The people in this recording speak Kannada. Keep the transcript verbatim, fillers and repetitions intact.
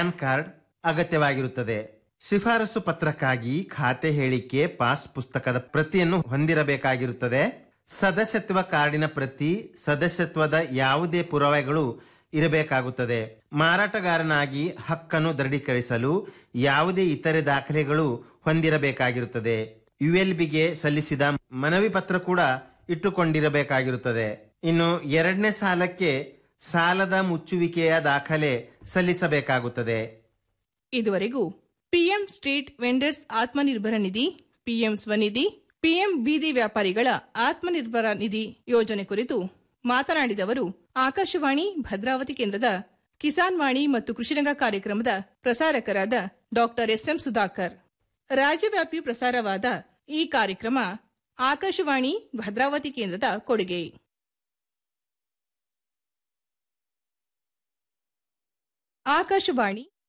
ಪ್ಯಾನ್ ಕಾರ್ಡ್ ಅಗತ್ಯವಾಗಿರುತ್ತದೆ. ಶಿಫಾರಸು ಪತ್ರಕ್ಕಾಗಿ ಖಾತೆ ಹೇಳಿಕೆ, ಪಾಸ್ ಪುಸ್ತಕದ ಪ್ರತಿಯನ್ನು ಹೊಂದಿರಬೇಕಾಗಿರುತ್ತದೆ. ಸದಸ್ಯತ್ವ ಕಾರ್ಡಿನ ಪ್ರತಿ, ಸದಸ್ಯತ್ವದ ಯಾವುದೇ ಪುರಾವೆಗಳು ಇರಬೇಕಾಗುತ್ತದೆ. ಮಾರಾಟಗಾರನಾಗಿ ಹಕ್ಕನ್ನು ದೃಢೀಕರಿಸಲು ಯಾವುದೇ ಇತರೆ ದಾಖಲೆಗಳು ಹೊಂದಿರಬೇಕಾಗಿರುತ್ತದೆ. ಯುಎಲ್ಬಿಗೆ ಸಲ್ಲಿಸಿದ ಮನವಿ ಪತ್ರ ಕೂಡ ಇಟ್ಟುಕೊಂಡಿರಬೇಕಾಗಿರುತ್ತದೆ. ಇನ್ನು ಎರಡನೇ ಸಾಲಕ್ಕೆ ಸಾಲದ ಮುಚ್ಚುವಿಕೆಯ ದಾಖಲೆ ಸಲ್ಲಿಸಬೇಕಾಗುತ್ತದೆ. ಇದುವರೆಗೂ ಪಿಎಂ ಸ್ಟ್ರೀಟ್ ವೆಂಡರ್ಸ್ ಆತ್ಮನಿರ್ಭರ ನಿಧಿ, ಪಿಎಂ ಸ್ವನಿಧಿ, ಪಿಎಂ ಬೀದಿ ವ್ಯಾಪಾರಿಗಳ ಆತ್ಮನಿರ್ಭರ ನಿಧಿ ಯೋಜನೆ ಕುರಿತು ಮಾತನಾಡಿದವರು ಆಕಾಶವಾಣಿ ಭದ್ರಾವತಿ ಕೇಂದ್ರದ ಕಿಸಾನ್ ವಾಣಿ ಮತ್ತು ಕೃಷಿರಂಗ ಕಾರ್ಯಕ್ರಮದ ಪ್ರಸಾರಕರಾದ ಡಾಕ್ಟರ್ ಎಸ್ ಎಂ ಸುಧಾಕರ್. ರಾಜ್ಯವ್ಯಾಪಿ ಪ್ರಸಾರವಾದ ಈ ಕಾರ್ಯಕ್ರಮ ಆಕಾಶವಾಣಿ ಭದ್ರಾವತಿ ಕೇಂದ್ರದ ಕೊಡುಗೆ. ಆಕಾಶವಾಣಿ